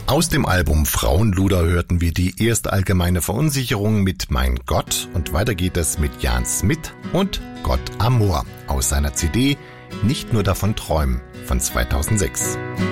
Aus dem Album Frauenluder hörten wir die erste allgemeine Verunsicherung mit Mein Gott und weiter geht es mit Jan Smith und Gott Amor aus seiner CD Nicht nur davon träumen von 2006.